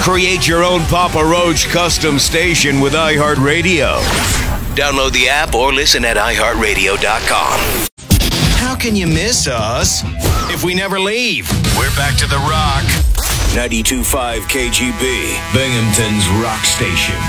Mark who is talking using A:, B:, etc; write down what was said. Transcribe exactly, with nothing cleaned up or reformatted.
A: Create your own Papa Roach custom station with iHeartRadio. Download the app or listen at i heart radio dot com. How can you miss us if we never leave? We're back to The Rock. ninety-two point five K G B, Binghamton's rock station.